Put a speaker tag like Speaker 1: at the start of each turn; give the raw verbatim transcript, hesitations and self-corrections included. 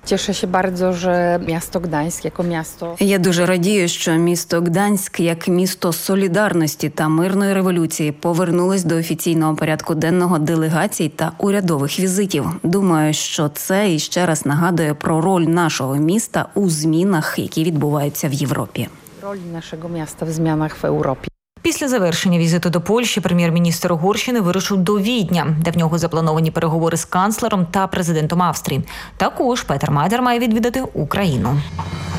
Speaker 1: Cieszę się bardzo, że miasto Gdańsk jako miasto.
Speaker 2: Я дуже радію, що місто Гданськ, як місто солідарності та мирної революції, повернулось до офіційного порядку денного делегацій та урядових візитів. Думаю, що це іще раз нагадує про роль нашого міста у змінах, які відбуваються в Європі.
Speaker 1: Роль нашого міста в змінах в Європі.
Speaker 3: Після завершення візиту до Польщі прем'єр-міністр Угорщини вирушив до Відня, де в нього заплановані переговори з канцлером та президентом Австрії. Також Петер Мадяр має відвідати Україну.